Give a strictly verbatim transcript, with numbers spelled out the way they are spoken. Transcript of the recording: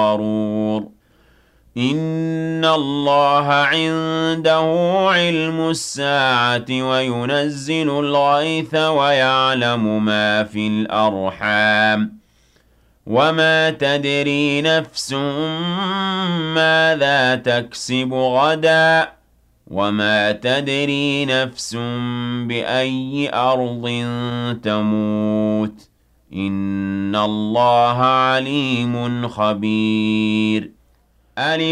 غَرُورٌ إِنَّ اللَّهَ عِندَهُ عِلْمُ السَّاعَةِ وَيُنَزِّلُ الْغَيْثَ وَيَعْلَمُ مَا فِي الْأَرْحَامِ وَمَا تَدْرِي نَفْسٌ مَّاذَا تَكْسِبُ غَدًا وَمَا تَدْرِي نَفْسٌ بِأَيِّ أَرْضٍ تَمُوتُ إِنَّ اللَّهَ عَلِيمٌ خَبِيرٌ